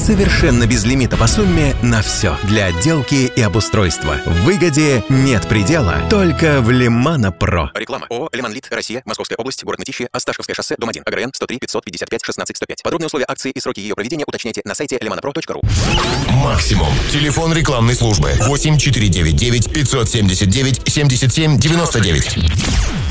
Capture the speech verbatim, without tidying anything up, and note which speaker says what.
Speaker 1: совершенно без лимита по сумме на все для отделки и обустройства. Выгоде нет предела, только в Лимано Про.
Speaker 2: Реклама. ООО «Лимонлит», Россия, Московская область, город Мытищи, Осташковское шоссе, дом один, АГРН сто три пятьсот пятьдесят пять шестнадцать сто пять. Подробные условия акции и сроки ее проведения уточняйте на сайте лимонопро точка ру.
Speaker 3: Максимум. Телефон рекламной службы восемь четыре девять девять пятьсот семьдесят девять семьдесят семь девяносто девять.